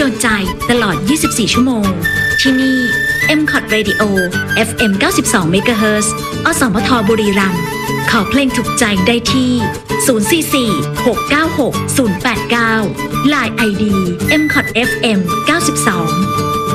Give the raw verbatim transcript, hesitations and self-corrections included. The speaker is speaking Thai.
นใจตลอด ยี่สิบสี่ ชั่วโมง ที่นี่ เอ็ม คอท Radio เอฟ เอ็ม เก้าสิบสอง เมกะเฮิรตซ์ อสมทบุรีรัมย์ขอเพลงถูกใจได้ที่ ศูนย์ สี่ สี่ หก เก้า หก ศูนย์ แปด เก้า ไลน์ ไอ ดี เอ็ม คอท เอฟ เอ็ม เก้าสิบสอง